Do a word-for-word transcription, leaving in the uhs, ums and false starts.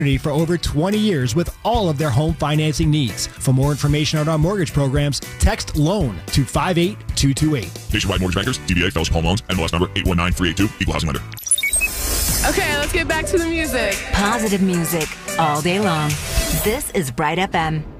for over twenty years with all of their home financing needs. For more information on our mortgage programs, text LOAN to five eight two two eight. Nationwide Mortgage Bankers, D B A Fellowship Home Loans, N M L S number eight one nine three eight two, Equal Housing Lender. Okay, let's get back to the music. Positive music all day long. This is Bright F M.